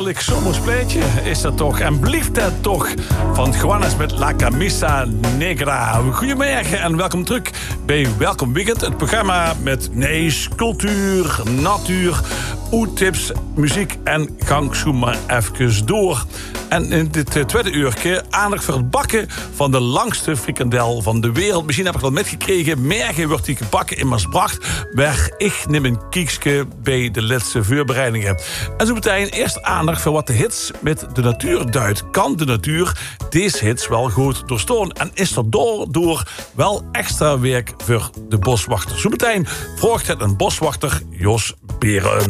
heerlijk zomers pleitje is dat toch. En blieft dat toch van Juanes met La Camisa Negra. Goedemorgen en welkom terug bij Welkom Weekend. Het programma met nieuws, cultuur, natuur, tips, muziek en gang zo maar even door. En in dit tweede uurtje aandacht voor het bakken van de langste frikandel van de wereld. Misschien heb ik het wel metgekregen. Morgen wordt die gebakken in Maasbracht. Waar ik neem een kiekje bij de laatste voorbereidingen. En zo meteen eerst aandacht voor wat de hits met de natuur duidt. Kan de natuur deze hits wel goed doorstaan? En is er door wel extra werk voor de boswachter? Zo meteen volgt het een boswachter, Jos Beren.